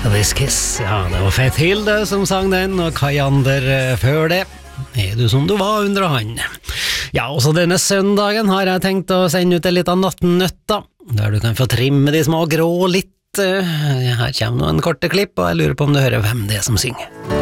This Kiss, ja, det var Faith Hilde som sang den, og Kai Ander før det. Er du som du var under han? Ja, også denne søndagen har jeg tenkt å sende ut en litt av nattnøtta, der du kan få trimme de små grå litt. Her kommer noen korte klipp, og jeg lurer på om du hører hvem det er som synger.